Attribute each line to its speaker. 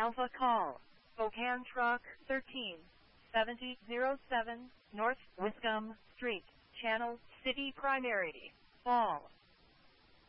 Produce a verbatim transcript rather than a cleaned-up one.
Speaker 1: Alpha Call, Spokane Truck thirteen seventy oh seven, North Wiscombe Street, Channel City Primary, Ball.